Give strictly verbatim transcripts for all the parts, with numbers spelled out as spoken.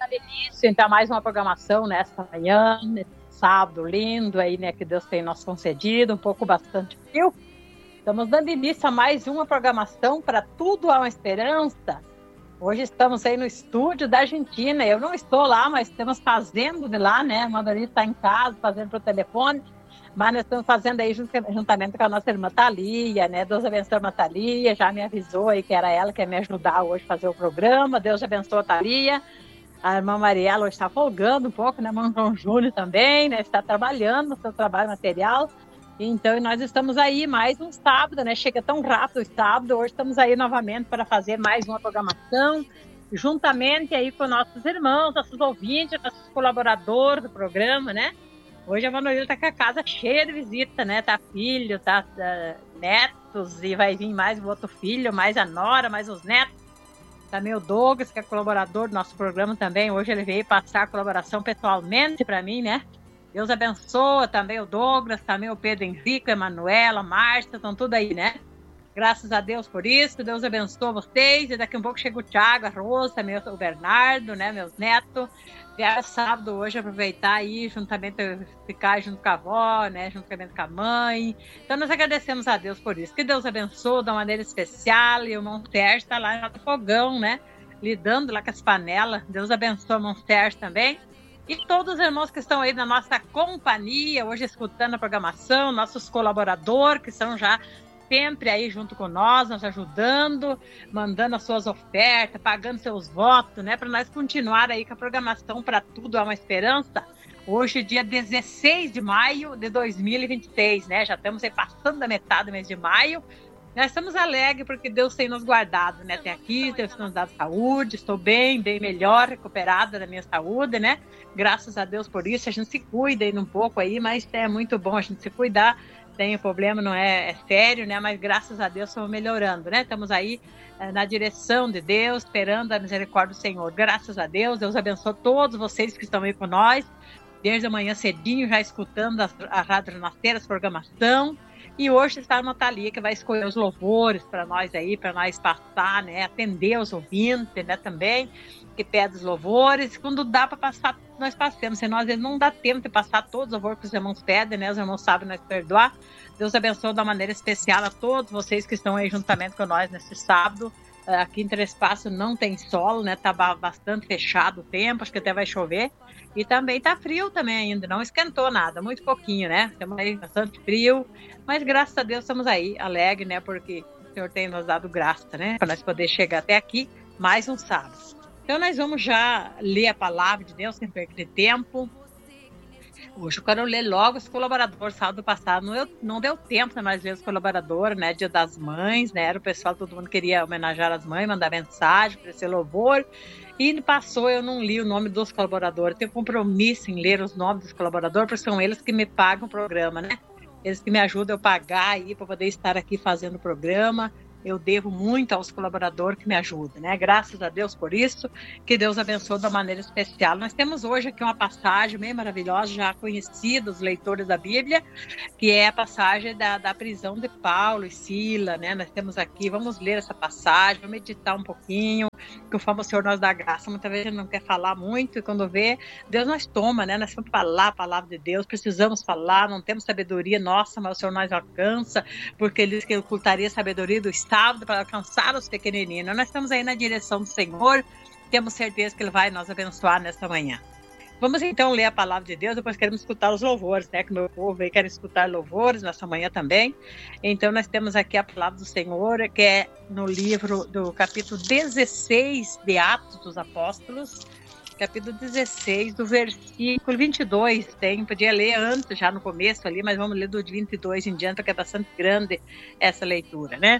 dando início, então, mais uma programação nesta manhã, nesse sábado lindo aí, né, que Deus tem nos concedido, um pouco bastante frio. Estamos dando início a mais uma programação para Tudo Há uma Esperança. Hoje estamos aí no estúdio da Argentina. Eu não estou lá, mas estamos fazendo de lá, né? A Mandarina está em casa, fazendo por telefone. Mas nós estamos fazendo aí juntamente com a nossa irmã Thalia, né? Deus abençoe a irmã Thalia, já me avisou aí que era ela que ia me ajudar hoje a fazer o programa. Deus abençoe a Thalia. A irmã Mariela hoje está folgando um pouco, né? O irmão João Júlio também, né? Está trabalhando no seu trabalho material. Então, nós estamos aí mais um sábado, né? Chega tão rápido o sábado. Hoje estamos aí novamente para fazer mais uma programação, juntamente aí com nossos irmãos, nossos ouvintes, nossos colaboradores do programa, né? Hoje a Manoela está com a casa cheia de visita, né? Tá filho, tá uh, netos, e vai vir mais o outro filho, mais a nora, mais os netos. Também o Douglas, que é colaborador do nosso programa também. Hoje ele veio passar a colaboração pessoalmente para mim, né? Deus abençoa também o Douglas, também o Pedro Henrique, a Emanuela, a Márcia, estão tudo aí, né? Graças a Deus por isso, Deus abençoe vocês. E daqui a um pouco chega o Thiago, a Rosa, meu, o Bernardo, né, meus netos. Vieram sábado hoje aproveitar aí, juntamente, ficar junto com a avó, né, juntamente com a mãe. Então nós agradecemos a Deus por isso. Que Deus abençoe de uma maneira especial. E o irmão Sérgio está lá no fogão, né, lidando lá com as panelas. Deus abençoe o irmão Sérgio também. E todos os irmãos que estão aí na nossa companhia, hoje escutando a programação, nossos colaboradores que são já sempre aí junto com nós, nos ajudando, mandando as suas ofertas, pagando seus votos, né, para nós continuar aí com a programação para Tudo Há uma Esperança. Hoje, dia dezesseis de maio de dois mil e vinte e seis, né, já estamos aí passando da metade do mês de maio. Nós estamos alegres porque Deus tem nos guardado, né? Tem aqui, Deus tem nos dado saúde, estou bem, bem melhor, recuperada da minha saúde, né? Graças a Deus por isso, a gente se cuida ainda um pouco aí, mas é muito bom a gente se cuidar. Tem o problema, não é, é sério, né? Mas graças a Deus estamos melhorando, né? Estamos aí é, na direção de Deus, esperando a misericórdia do Senhor. Graças a Deus, Deus abençoe todos vocês que estão aí com nós, desde amanhã cedinho, já escutando a, a Rádio Renascer, as programação. E hoje está a Natalia, que vai escolher os louvores para nós aí, para nós passar, né? Atender os ouvintes, né? Também, que pede os louvores. Quando dá para passar, nós passamos. Senão, às vezes, não dá tempo de passar todos os louvores que os irmãos pedem, né? Os irmãos sabem nós perdoar. Deus abençoe de uma maneira especial a todos vocês que estão aí juntamente com nós nesse sábado. Aqui em Três Passos não tem sol, né? Tá bastante fechado o tempo, acho que até vai chover. E também tá frio também ainda, não esquentou nada, muito pouquinho, né? Estamos aí bastante frio, mas graças a Deus estamos aí, alegres, né? Porque o Senhor tem nos dado graça, né? Para nós poder chegar até aqui mais um sábado. Então nós vamos já ler a palavra de Deus sem perder tempo. Hoje eu quero ler logo os colaboradores. Sábado passado não, eu, não deu tempo para nós ler os colaboradores, né? Dia das Mães, né? Era o pessoal, todo mundo queria homenagear as mães, mandar mensagem, oferecer louvor. E passou, eu não li o nome dos colaboradores. Tenho compromisso em ler os nomes dos colaboradores, porque são eles que me pagam o programa, né? Eles que me ajudam a pagar aí para poder estar aqui fazendo o programa. Eu devo muito aos colaboradores que me ajudam, né? Graças a Deus por isso, que Deus abençoe de uma maneira especial. Nós temos hoje aqui uma passagem bem maravilhosa, já conhecida dos leitores da Bíblia, que é a passagem da, da prisão de Paulo e Sila, né? Nós temos aqui, vamos ler essa passagem, vamos meditar um pouquinho, que o famoso Senhor nos dá graça. Muitas vezes a gente não quer falar muito, e quando vê, Deus nós toma, né? Nós vamos falar a palavra de Deus, precisamos falar, não temos sabedoria nossa, mas o Senhor nos alcança, porque Ele diz que ocultaria a sabedoria do Estado para alcançar os pequenininhos. Nós estamos aí na direção do Senhor, temos certeza que Ele vai nos abençoar nesta manhã. Vamos então ler a palavra de Deus, depois queremos escutar os louvores, né? Que meu povo aí quer escutar louvores nessa manhã também. Então nós temos aqui a palavra do Senhor, que é no livro do capítulo dezesseis de Atos dos Apóstolos, capítulo dezesseis, do versículo vinte e dois. Tem, podia ler antes, já no começo ali, mas vamos ler do vinte e dois em diante, porque é bastante grande essa leitura, né?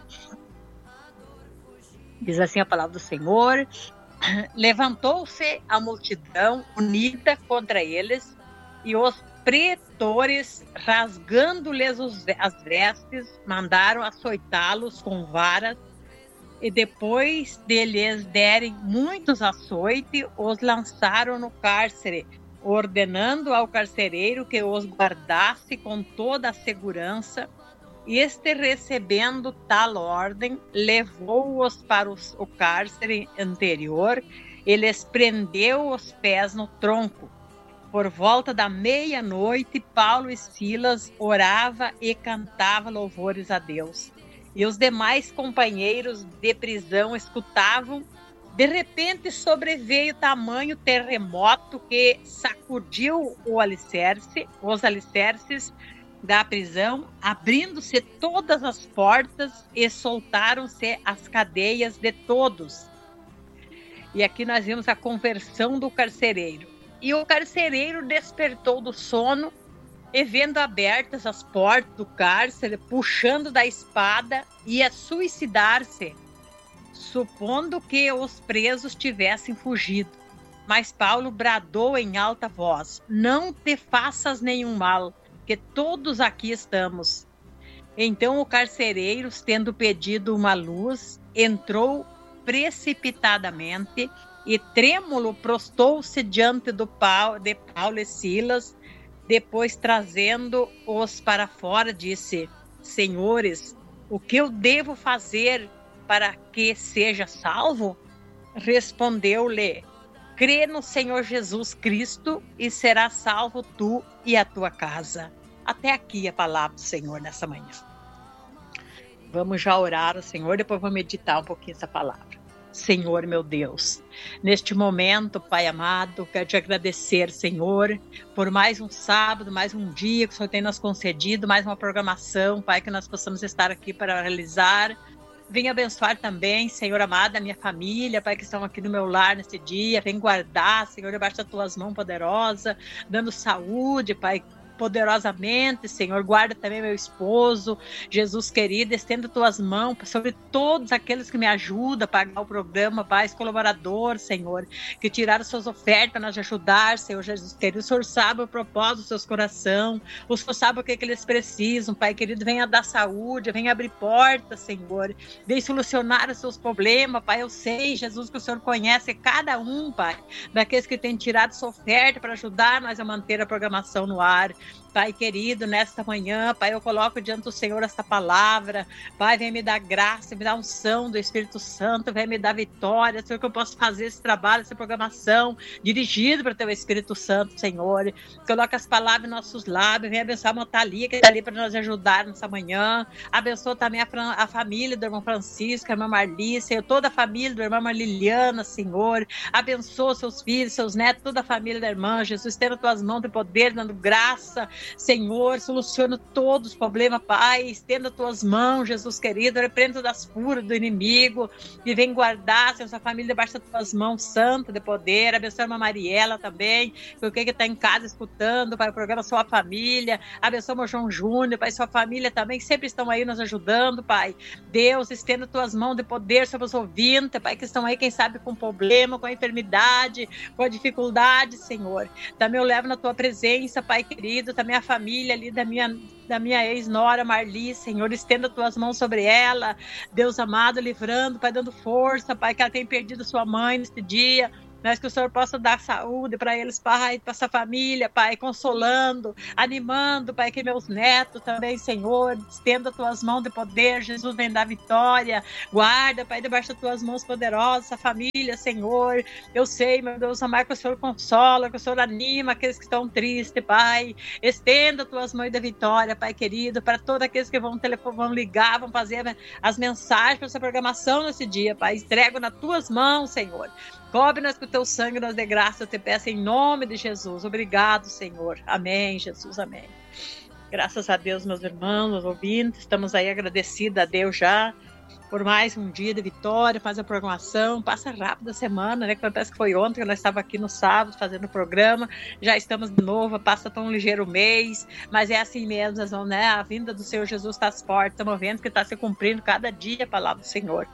Diz assim a palavra do Senhor: levantou-se a multidão unida contra eles, e os pretores, rasgando-lhes as vestes, mandaram açoitá-los com varas, e depois de lhes derem muitos açoites, os lançaram no cárcere, ordenando ao carcereiro que os guardasse com toda a segurança. Este, recebendo tal ordem, levou-os para os, o cárcere anterior ele lhes prendeu os pés no tronco. Por volta da meia-noite, Paulo e Silas orava e cantava louvores a Deus. E os demais companheiros de prisão escutavam. De repente sobreveio tamanho terremoto que sacudiu o alicerce, os alicerces da prisão, abrindo-se todas as portas e soltaram-se as cadeias de todos. E aqui nós vimos a conversão do carcereiro. E o carcereiro despertou do sono e, vendo abertas as portas do cárcere, puxando da espada, ia suicidar-se, supondo que os presos tivessem fugido. Mas Paulo bradou em alta voz: não te faças nenhum mal, que todos aqui estamos. Então o carcereiro, tendo pedido uma luz, entrou precipitadamente e trêmulo prostou-se diante do Paulo, de Paulo e Silas. Depois, trazendo-os para fora, disse: Senhores, o que eu devo fazer para que seja salvo? Respondeu-lhe: crê no Senhor Jesus Cristo e serás salvo tu e a tua casa. Até aqui a palavra do Senhor nessa manhã. Vamos já orar ao Senhor, depois vamos meditar um pouquinho essa palavra. Senhor, meu Deus, neste momento, Pai amado, quero te agradecer, Senhor, por mais um sábado, mais um dia que o Senhor tem nos concedido, mais uma programação, Pai, que nós possamos estar aqui para realizar. Venha abençoar também, Senhor amado, a minha família, Pai, que estão aqui no meu lar nesse dia. Vem guardar, Senhor, debaixo das tuas mãos poderosas, dando saúde, Pai, poderosamente, Senhor. Guarda também meu esposo, Jesus querido, estenda tuas mãos sobre todos aqueles que me ajudam a pagar o programa, Pai, os colaboradores, Senhor, que tiraram suas ofertas para nos ajudar, Senhor Jesus querido. O Senhor sabe o propósito dos seus corações, o Senhor sabe o que, que eles precisam, Pai querido. Venha dar saúde, venha abrir portas, Senhor, venha solucionar os seus problemas, Pai. Eu sei, Jesus, que o Senhor conhece cada um, Pai, daqueles que têm tirado sua oferta para ajudar nós a manter a programação no ar. Pai querido, nesta manhã, Pai, eu coloco diante do Senhor esta palavra. Pai, vem me dar graça, me dar unção do Espírito Santo, vem me dar vitória, Senhor, que eu possa fazer esse trabalho, essa programação, dirigido para o Teu Espírito Santo, Senhor. Coloca as palavras em nossos lábios, vem abençoar a Motalia, que está ali para nos ajudar nessa manhã. Abençoa também a, a família do irmão Francisco, a irmã Marli, Senhor, toda a família do irmão Liliana, Senhor. Abençoa seus filhos, seus netos, toda a família da irmã. Jesus, tendo tuas mãos de poder, dando graça, Senhor, soluciona todos os problemas, Pai, estenda tuas mãos, Jesus querido, repreenda das furas do inimigo e vem guardar, Senhor, sua família debaixo das tuas mãos, santo de poder. Abençoa a irmã Mariela também, porque que está em casa escutando, Pai, o programa Sua Família. Abençoa o João Júnior, Pai, sua família também, sempre estão aí nos ajudando, Pai. Deus, estenda tuas mãos de poder sobre os ouvintes, Pai, que estão aí, quem sabe, com problema, com a enfermidade, com a dificuldade, Senhor. Também eu levo na tua presença, Pai querido, também a família ali da minha, da minha ex-nora Marli, Senhor, estenda tuas mãos sobre ela, Deus amado, livrando, Pai, dando força, Pai, que ela tem perdido sua mãe neste dia. Mas que o Senhor possa dar saúde para eles, Pai, para essa família, Pai, consolando, animando, Pai, que meus netos também, Senhor, estenda tuas mãos de poder, Jesus, vem dar vitória, guarda, Pai, debaixo das tuas mãos poderosas, essa família, Senhor. Eu sei, meu Deus amado, que o Senhor consola, que o Senhor anima aqueles que estão tristes, Pai, estenda tuas mãos de vitória, Pai querido, para todos aqueles que vão, telefone, vão ligar, vão fazer as mensagens para essa programação nesse dia, Pai, entrego nas tuas mãos, Senhor. Cobre-nos com o teu sangue, nós de graça, eu te peço em nome de Jesus. Obrigado, Senhor. Amém, Jesus, amém. Graças a Deus, meus irmãos, meus ouvintes, estamos aí agradecidos a Deus já por mais um dia de vitória, faz a programação, passa rápido a semana, né? Parece que foi ontem que nós estávamos aqui no sábado fazendo o programa, já estamos de novo, passa tão ligeiro o mês, mas é assim mesmo, nós vamos, né? A vinda do Senhor Jesus está às portas, estamos vendo que está se cumprindo cada dia a palavra do Senhor.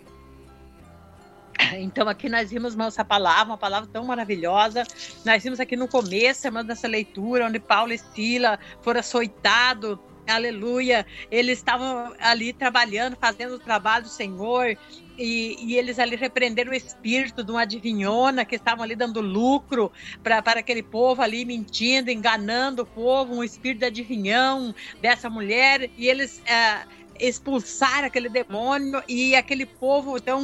Então aqui nós vimos essa palavra, uma palavra tão maravilhosa. Nós vimos aqui no começo dessa leitura, onde Paulo e Silas foram açoitados, aleluia, eles estavam ali trabalhando, fazendo o trabalho do Senhor, e, e eles ali repreenderam o espírito de uma adivinhona que estavam ali dando lucro para aquele povo ali, mentindo, enganando o povo, um espírito de adivinhão dessa mulher, e eles é, expulsaram aquele demônio, e aquele povo então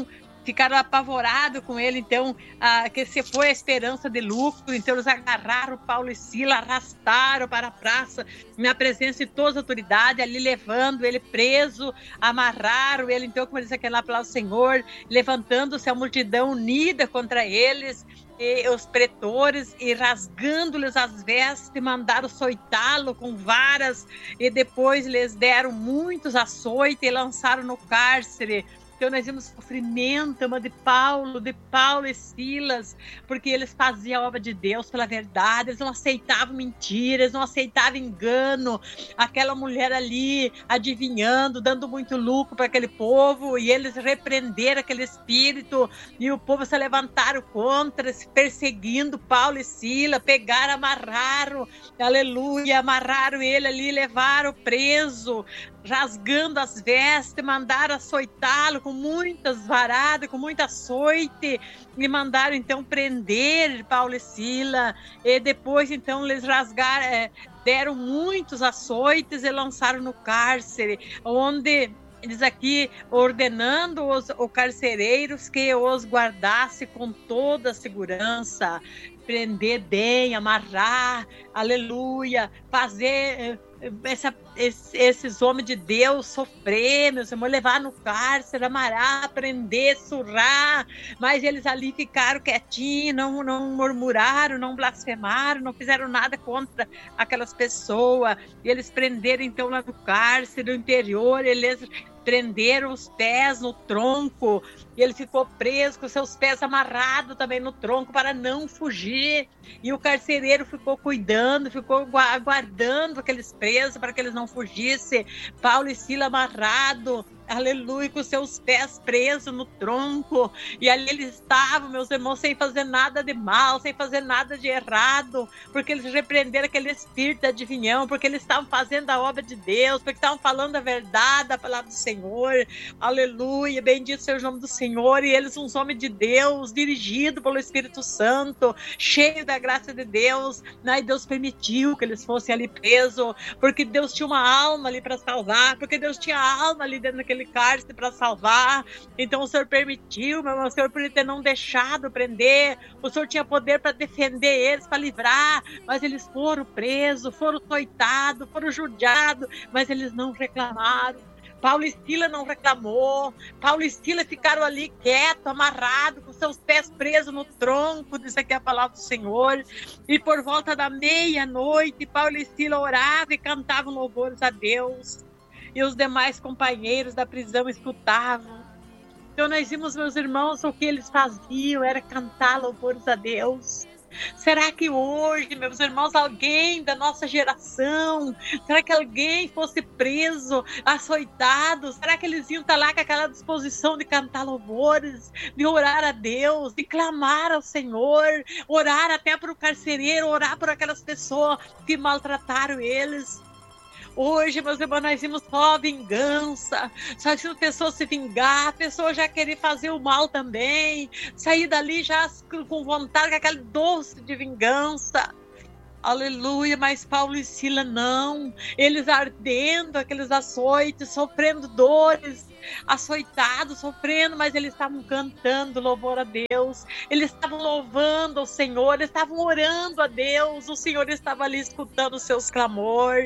ficaram apavorados com ele, então, ah, que se foi a esperança de lucro. Então eles agarraram Paulo e Silas, arrastaram para a praça, na presença de todas as autoridades, ali levando ele preso, amarraram ele, então, como eles aqui lá para o Senhor, levantando-se a multidão unida contra eles, e os pretores, e rasgando-lhes as vestes, mandaram açoitá-lo com varas, e depois lhes deram muitos açoites e lançaram no cárcere. Então nós vimos sofrimento de Paulo, de Paulo e Silas, porque eles faziam a obra de Deus pela verdade, eles não aceitavam mentiras, eles não aceitavam engano. Aquela mulher ali adivinhando, dando muito lucro para aquele povo, e eles repreenderam aquele espírito, e o povo se levantaram contra, se perseguindo Paulo e Silas, pegaram, amarraram, aleluia, amarraram ele ali, levaram preso, rasgando as vestes, mandaram açoitá-lo com muitas varadas, com muita açoite, e mandaram então prender Paulo e Silas, e depois então eles rasgaram, é, deram muitos açoites e lançaram no cárcere, onde diz aqui, ordenando os, os carcereiros que os guardasse com toda a segurança, prender bem, amarrar, aleluia, fazer essa, esses homens de Deus sofrer, meus irmãos, levar no cárcere, amarrar, prender, surrar, mas eles ali ficaram quietinhos, não, não murmuraram, não blasfemaram, não fizeram nada contra aquelas pessoas, e eles prenderam então lá no cárcere, no interior, eles prenderam os pés no tronco, e ele ficou preso com seus pés amarrados também no tronco para não fugir, e o carcereiro ficou cuidando, ficou aguardando aqueles presos para que eles não fugissem. Paulo e Silas amarrados, aleluia, com seus pés presos no tronco, e ali eles estavam, meus irmãos, sem fazer nada de mal, sem fazer nada de errado, porque eles repreenderam aquele espírito de adivinhão, porque eles estavam fazendo a obra de Deus, porque estavam falando a verdade, a palavra do Senhor, aleluia, bendito seja o nome do Senhor, e eles uns homens de Deus, dirigidos pelo Espírito Santo, cheios da graça de Deus, né? E Deus permitiu que eles fossem ali presos, porque Deus tinha uma alma ali para salvar, porque Deus tinha alma ali dentro daquele cárcere para salvar. Então o Senhor permitiu, meu irmão, o Senhor podia ter não deixado prender, o Senhor tinha poder para defender eles, para livrar, mas eles foram presos, foram açoitados, foram judiados, mas eles não reclamaram. Paulo e Silas não reclamou, Paulo e Silas ficaram ali quietos, amarrados, com seus pés presos no tronco, diz aqui a palavra do Senhor, e por volta da meia-noite, Paulo e Silas oravam e cantavam louvores a Deus, e os demais companheiros da prisão escutavam. Então nós vimos, meus irmãos, o que eles faziam era cantar louvores a Deus. Será que hoje, meus irmãos, alguém da nossa geração, será que alguém fosse preso, açoitado, será que eles iam estar lá com aquela disposição de cantar louvores, de orar a Deus, de clamar ao Senhor, orar até para o carcereiro, orar por aquelas pessoas que maltrataram eles? Hoje, meus irmãos, nós vimos só vingança, só vimos pessoas se vingar, pessoas já querer fazer o mal também, sair dali já com vontade, com aquele doce de vingança. Aleluia, mas Paulo e Silas não, eles ardendo aqueles açoites, sofrendo dores, açoitados, sofrendo, mas eles estavam cantando louvor a Deus, eles estavam louvando ao Senhor, eles estavam orando a Deus, o Senhor estava ali escutando os seus clamores.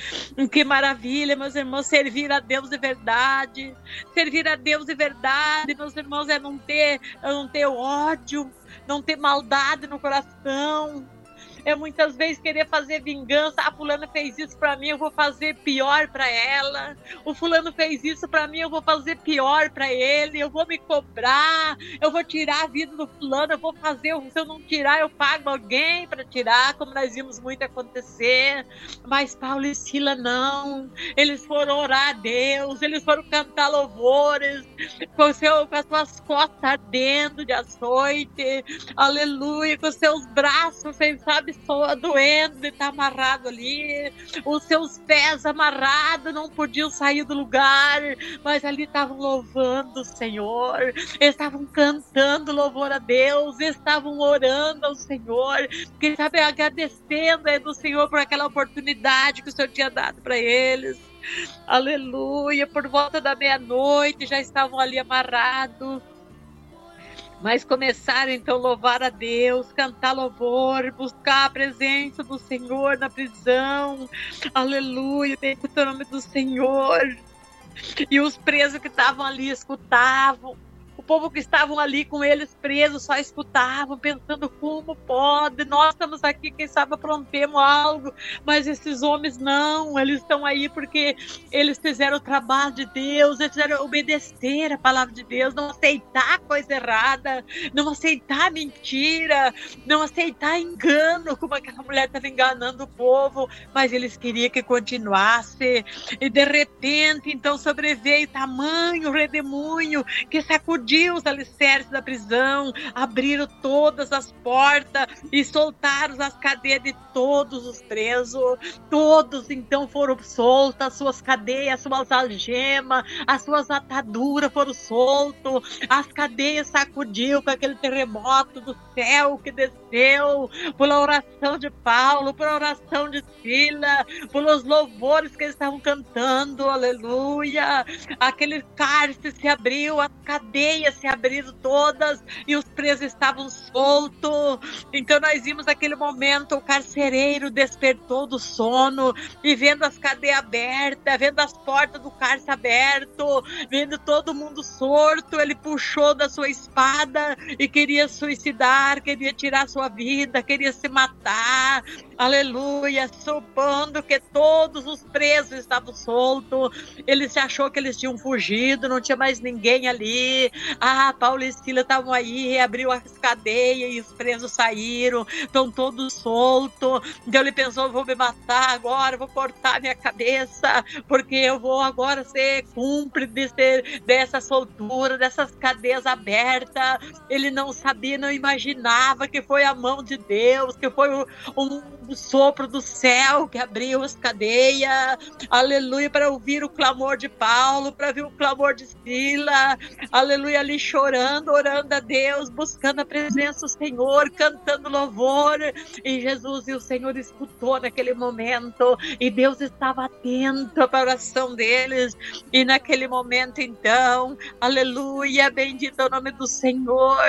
Que maravilha, meus irmãos, servir a Deus de verdade, servir a Deus de verdade, meus irmãos, é não ter, é não ter ódio, não ter maldade no coração. É muitas vezes querer fazer vingança. A fulana fez isso pra mim, eu vou fazer pior pra ela. O fulano fez isso pra mim, eu vou fazer pior pra ele. Eu vou me cobrar, eu vou tirar a vida do fulano, eu vou fazer, se eu não tirar, eu pago alguém pra tirar, como nós vimos muito acontecer. Mas Paulo e Silas não, eles foram orar a Deus, eles foram cantar louvores, com, seu, com as suas costas ardendo de açoite, aleluia, com seus braços, você sabe, só doendo e tá amarrado ali, os seus pés amarrados, não podiam sair do lugar, mas ali estavam louvando o Senhor, estavam cantando louvor a Deus, estavam orando ao Senhor, quem sabe agradecendo do Senhor por aquela oportunidade que o Senhor tinha dado para eles. Aleluia, por volta da meia-noite já estavam ali amarrados. Mas começaram então a louvar a Deus, cantar louvor, buscar a presença do Senhor na prisão. Aleluia, bendito é o nome do Senhor. E os presos que estavam ali escutavam. O povo que estavam ali com eles presos só escutavam, pensando como pode, nós estamos aqui, quem sabe aprontemos algo, mas esses homens não, eles estão aí porque eles fizeram o trabalho de Deus, eles fizeram obedecer a palavra de Deus, não aceitar coisa errada, não aceitar mentira, não aceitar engano, como aquela mulher estava enganando o povo, mas eles queriam que continuasse, e de repente então sobreveio tamanho redemoinho que sacudiu os alicerces da prisão, abriram todas as portas e soltaram as cadeias de todos os presos. Todos então foram soltos, as suas cadeias, as suas algemas, as suas ataduras foram soltas, as cadeias sacudiu com aquele terremoto do céu que desceu, pela oração de Paulo, pela oração de Sila, pelos louvores que eles estavam cantando, aleluia. Aquele cárcere se abriu, as cadeias se abriram todas e os presos estavam soltos. Então nós vimos naquele momento o carcereiro despertou do sono e vendo as cadeias abertas, vendo as portas do cárcere aberto, vendo todo mundo sorto, ele puxou da sua espada e queria suicidar, queria tirar sua vida, queria se matar. Aleluia, supondo que todos os presos estavam soltos, ele se achou que eles tinham fugido, não tinha mais ninguém ali. Ah, Paulo e Sila estavam aí, abriu as cadeias e os presos saíram, estão todos soltos. Então ele pensou, vou me matar agora, vou cortar minha cabeça, porque eu vou agora ser cúmplice dessa soltura, dessas cadeias abertas. Ele não sabia, não imaginava que foi a mão de Deus, que foi um, um sopro do céu que abriu as cadeias, aleluia, para ouvir o clamor de Paulo, para ouvir o clamor de Sila, aleluia, ali chorando, orando a Deus, buscando a presença do Senhor, cantando louvor, e Jesus e o Senhor escutou naquele momento, e Deus estava atento para a oração deles, e naquele momento então, aleluia, bendito é o nome do Senhor.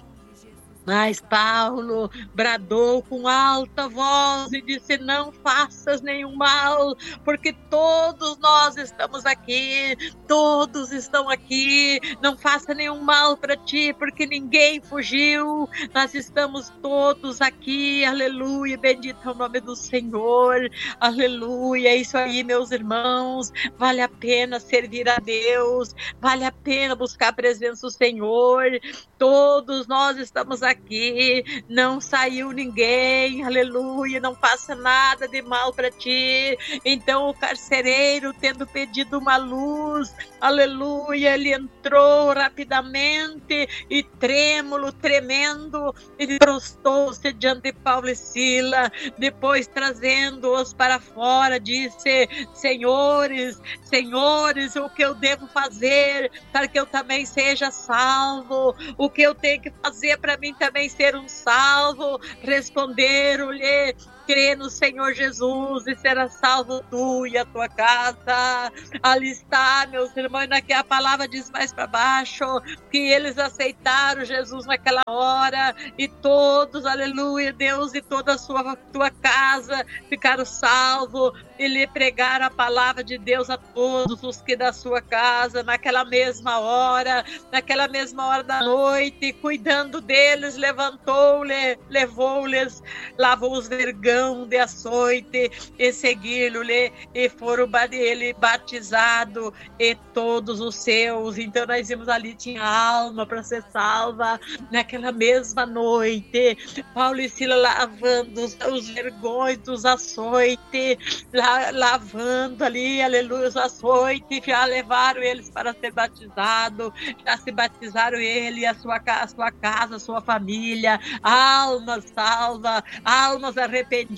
Mas Paulo bradou com alta voz e disse, não faças nenhum mal, porque todos nós estamos aqui, todos estão aqui, não faça nenhum mal para ti, porque ninguém fugiu, nós estamos todos aqui, aleluia, bendito é o nome do Senhor, aleluia, é isso aí, meus irmãos, vale a pena servir a Deus, vale a pena buscar a presença do Senhor, todos nós estamos aqui, aqui, não saiu ninguém, aleluia, não faça nada de mal para ti. Então o carcereiro, tendo pedido uma luz, aleluia, ele entrou rapidamente e trêmulo, tremendo, ele prostou-se diante de Paulo e Sila, depois trazendo-os para fora, disse, senhores, senhores, o que eu devo fazer para que eu também seja salvo? O que eu tenho que fazer para mim também ser um salvo? Responderam-lhe, crê no Senhor Jesus e será salvo tu e a tua casa. Ali está, meus irmãos, naquela palavra diz mais para baixo, que eles aceitaram Jesus naquela hora e todos, aleluia, Deus e toda a sua tua casa ficaram salvos e lhe pregaram a palavra de Deus a todos os que da sua casa, naquela mesma hora, naquela mesma hora da noite, cuidando deles, levantou-lhe, levou-lhes, lavou os vergões de açoite e seguiram-lhe e foram ele batizado e todos os seus. Então nós vimos ali, tinha alma para ser salva naquela mesma noite. Paulo e Sila lavando os, os vergões dos açoites, la, lavando ali, aleluia, os açoites, já levaram eles para ser batizados, já se batizaram ele, a sua, a sua casa, a sua família, almas salva, almas arrependidas.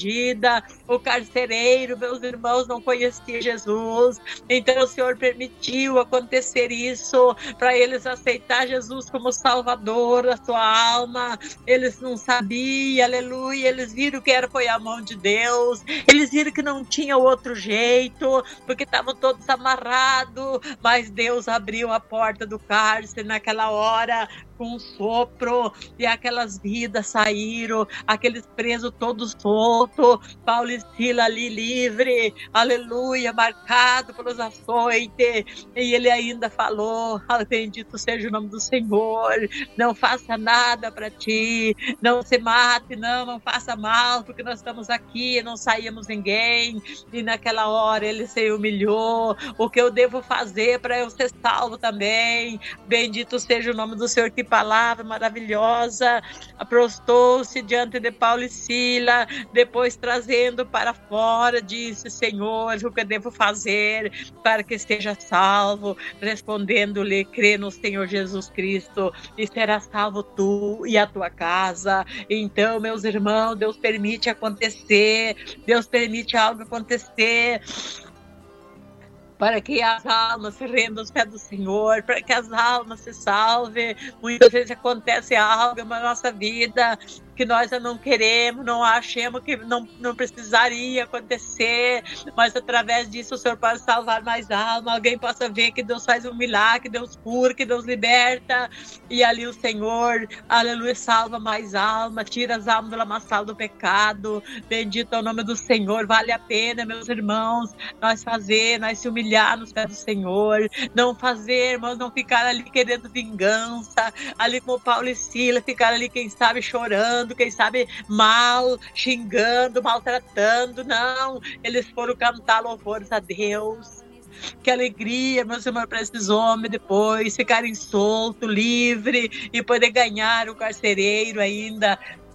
O carcereiro, meus irmãos, não conhecia Jesus, então o Senhor permitiu acontecer isso para eles aceitar Jesus como Salvador da sua alma. Eles não sabiam, aleluia, eles viram que era, foi a mão de Deus, eles viram que não tinha outro jeito, porque estavam todos amarrados, mas Deus abriu a porta do cárcere naquela hora. com um sopro, e aquelas vidas saíram, aqueles presos todos soltos, Paulo e Silas ali livre, aleluia, marcado pelos açoites, e ele ainda falou, bendito seja o nome do Senhor, não faça nada para ti, não se mate, não, não faça mal, porque nós estamos aqui, não saímos ninguém, e naquela hora ele se humilhou, o que eu devo fazer para eu ser salvo também, bendito seja o nome do Senhor, que palavra maravilhosa, prostou-se diante de Paulo e Silas, depois trazendo para fora, disse, Senhor, o que eu devo fazer para que esteja salvo, respondendo-lhe, crê no Senhor Jesus Cristo, e será salvo tu e a tua casa. Então, meus irmãos, Deus permite acontecer, Deus permite algo acontecer, para que as almas se rendam aos pés do Senhor, para que as almas se salvem. Muitas vezes acontece algo na nossa vida que nós não queremos, não achamos que não, não precisaria acontecer, mas através disso o Senhor pode salvar mais almas, alguém possa ver que Deus faz um milagre, que Deus cura, que Deus liberta, e ali o Senhor, aleluia, salva mais almas, tira as almas do lamaçal do pecado, bendito é o nome do Senhor, vale a pena, meus irmãos, nós fazer, nós se humilhar nos pés do Senhor, não fazer, irmãos, não ficar ali querendo vingança, ali como Paulo e Silas, ficar ali, quem sabe, chorando, quem sabe mal, xingando, maltratando, não, eles foram cantar louvores a Deus. Que alegria, meus irmãos, para esses homens depois ficarem soltos, livres e poder ganhar o carcereiro ainda,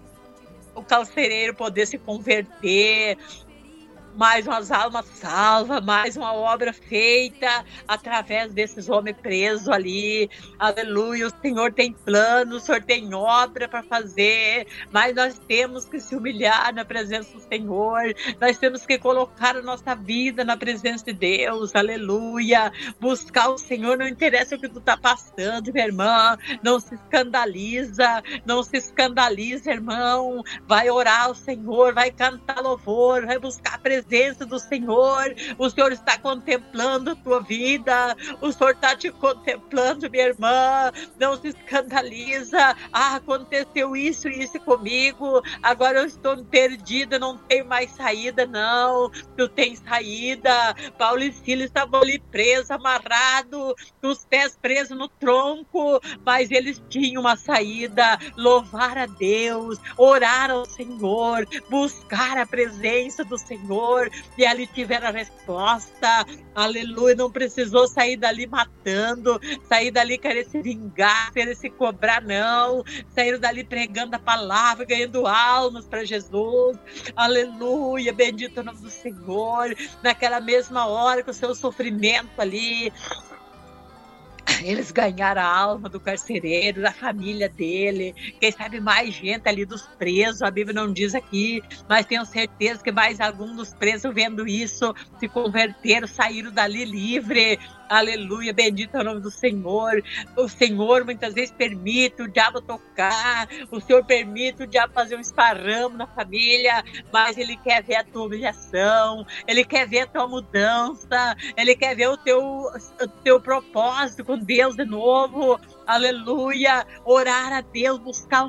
o carcereiro poder se converter, mais umas almas salvas, mais uma obra feita através desses homens presos ali, aleluia, o Senhor tem plano, o Senhor tem obra para fazer, mas nós temos que se humilhar na presença do Senhor, nós temos que colocar a nossa vida na presença de Deus, aleluia, buscar o Senhor, não interessa o que tu tá passando, minha irmã, não se escandaliza, não se escandaliza, irmão, vai orar ao Senhor, vai cantar louvor, vai buscar a presença presença do Senhor, o Senhor está contemplando a tua vida, o Senhor está te contemplando, minha irmã, não se escandaliza, ah, aconteceu isso e isso comigo, agora eu estou perdida, não tenho mais saída, não, tu tens saída. Paulo e Silas estavam ali presos, amarrados, os pés presos no tronco, mas eles tinham uma saída, louvar a Deus, orar ao Senhor, buscar a presença do Senhor, e ali tiveram a resposta, aleluia, não precisou sair dali matando, sair dali querer se vingar, querer se cobrar, não, saíram dali pregando a palavra, ganhando almas para Jesus, aleluia, bendito é o nome do Senhor, naquela mesma hora com o seu sofrimento ali, eles ganharam a alma do carcereiro, da família dele, quem sabe mais gente ali dos presos, a Bíblia não diz aqui, mas tenho certeza que mais alguns dos presos vendo isso, se converteram, saíram dali livre, aleluia, bendito é o nome do Senhor. O Senhor muitas vezes permite o diabo tocar, o Senhor permite o diabo fazer um esparramo na família, mas Ele quer ver a tua humilhação, Ele quer ver a tua mudança, Ele quer ver o teu, o teu propósito com Deus de novo, aleluia, orar a Deus, buscar o